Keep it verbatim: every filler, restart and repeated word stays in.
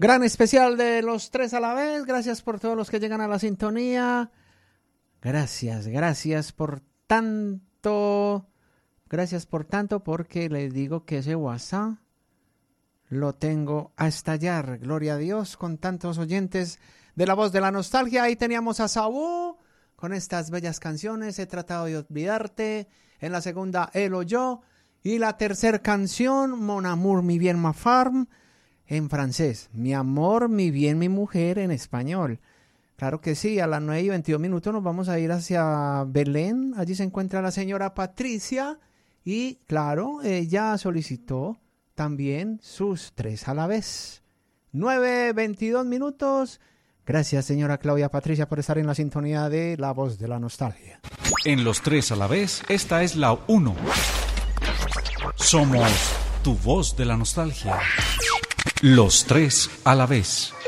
Gran especial de los tres a la vez. Gracias por todos los que llegan a la sintonía. Gracias, gracias por tanto. Gracias por tanto porque les digo que ese WhatsApp lo tengo a estallar. Gloria a Dios con tantos oyentes de La Voz de la Nostalgia. Ahí teníamos a Saúl con estas bellas canciones. He tratado de olvidarte. En la segunda, Él o Yo. Y la tercera canción, Mon Amour, mi bien, ma femme, en francés. Mi amor, mi bien, mi mujer, en español. Claro que sí, a las nueve y veintidós minutos nos vamos a ir hacia Belén. Allí se encuentra la señora Patricia. Y claro, ella solicitó también sus tres a la vez. nueve, veintidós minutos. Gracias, señora Claudia Patricia, por estar en la sintonía de La Voz de la Nostalgia. En los tres a la vez, esta es la uno. Somos tu voz de la nostalgia. Los tres a la vez.